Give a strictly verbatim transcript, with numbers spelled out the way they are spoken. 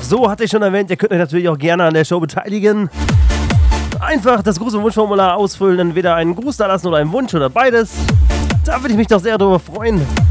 So, hatte ich schon erwähnt, ihr könnt euch natürlich auch gerne an der Show beteiligen. Einfach das Gruß- und Wunschformular ausfüllen, entweder einen Gruß da lassen oder einen Wunsch oder beides. Da würde ich mich doch sehr darüber freuen.